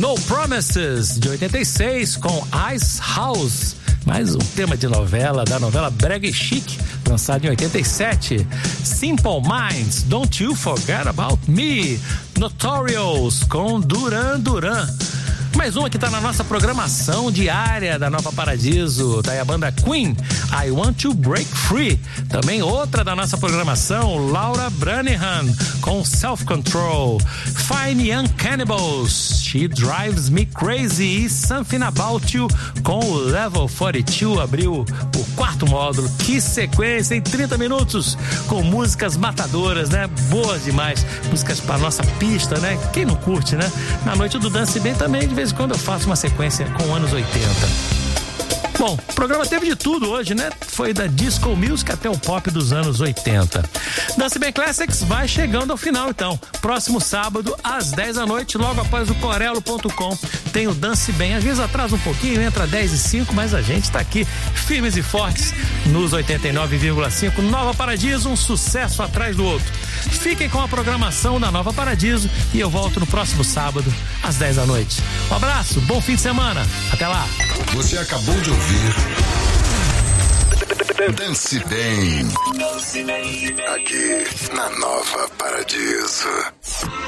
No Promises, de 86, com Ice House. Mais um tema de novela, da novela Brega e Chic, lançado em 87. Simple Minds, Don't You Forget About Me. Notorious, com Duran Duran. Mais uma que está na nossa programação diária da Nova Paradiso, da banda Queen, I Want to Break Free. Também outra da nossa programação, Laura Branihan, com Self Control. Fine Young Cannibals, She Drives Me Crazy. E Something About You, com o Level 42, abriu o quarto módulo. Que sequência em 30 minutos, com músicas matadoras, né? Boas demais. Músicas para nossa pista, né? Quem não curte, né? Na noite do Dance Bem também, de vez em quando eu faço uma sequência com anos 80. Bom, o programa teve de tudo hoje, né? Foi da disco music até o pop dos anos 80. Dance Bem Classics vai chegando ao final, então. Próximo sábado, às 10 da noite, logo após o corelo.com, tem o Dance Bem. Às vezes atrasa um pouquinho, entra 10:05, mas a gente tá aqui, firmes e fortes, nos 89,5. Nova Paradiso, um sucesso atrás do outro. Fiquem com a programação da Nova Paradiso e eu volto no próximo sábado, às 10 da noite. Um abraço, bom fim de semana. Até lá. Você acabou de ouvir Dance Bem, aqui na Nova Paradiso.